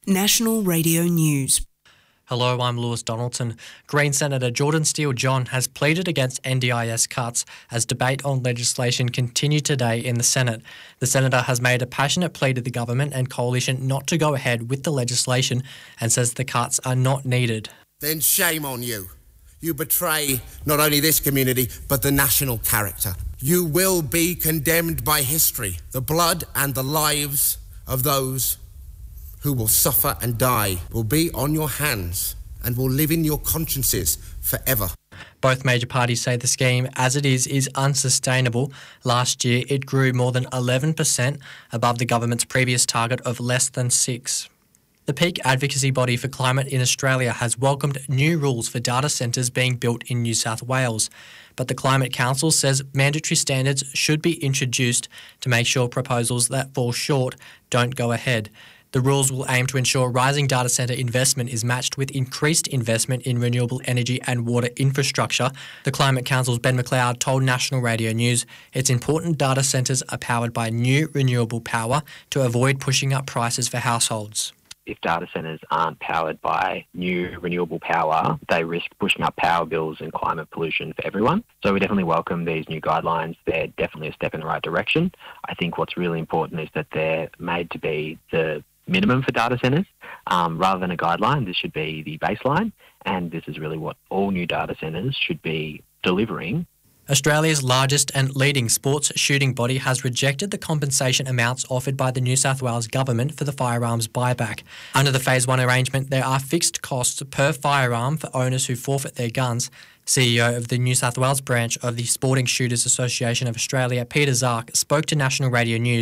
National Radio News. Hello, I'm Lewis Donaldson. Green Senator Jordan Steele-John has pleaded against NDIS cuts as debate on legislation continued today in the Senate. The senator has made a passionate plea to the government and coalition not to go ahead with the legislation and says the cuts are not needed. Then shame on you. You betray not only this community, but the national character. You will be condemned by history. The blood and the lives of those who will suffer and die will be on your hands and will live in your consciences forever. Both major parties say the scheme, as it is unsustainable. Last year, it grew more than 11% above the government's previous target of less than 6%. The peak advocacy body for climate in Australia has welcomed new rules for data centres being built in New South Wales, but the Climate Council says mandatory standards should be introduced to make sure proposals that fall short don't go ahead. The rules will aim to ensure rising data centre investment is matched with increased investment in renewable energy and water infrastructure. The Climate Council's Ben McLeod told National Radio News it's important data centres are powered by new renewable power to avoid pushing up prices for households. If data centres aren't powered by new renewable power, they risk pushing up power bills and climate pollution for everyone. So we definitely welcome these new guidelines. They're definitely a step in the right direction. I think what's really important is that they're made to be the minimum for data centres. Rather than a guideline, this should be the baseline, and this is really what all new data centres should be delivering. Australia's largest and leading sports shooting body has rejected the compensation amounts offered by the New South Wales government for the firearms buyback. Under the Phase 1 arrangement, there are fixed costs per firearm for owners who forfeit their guns. CEO of the New South Wales branch of the Sporting Shooters Association of Australia, Peter Zark, spoke to National Radio News